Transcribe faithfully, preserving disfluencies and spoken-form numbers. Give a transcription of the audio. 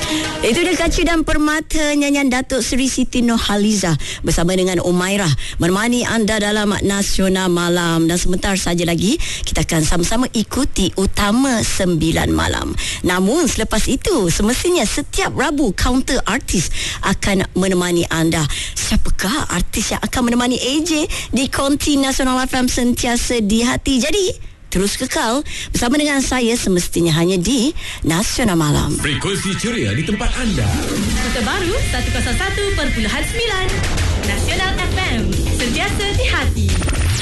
Itu dia Kacu dan Permata, nyanyian Datuk Seri Siti Nurhaliza bersama dengan Umairah menemani anda dalam Nasional Malam. Dan sebentar saja lagi kita akan sama-sama ikuti Utama Sembilan Malam. Namun selepas itu semestinya setiap Rabu Counter Artis akan menemani anda. Siapakah artis yang akan menemani A J di Konti Nasional F M sentiasa di hati? Jadi terus kekal bersama dengan saya semestinya hanya di Nasional Malam. Frekuensi ceria di tempat anda. Terbaru seratus satu perpuluhan sembilan Nasional F M, sentiasa di hati.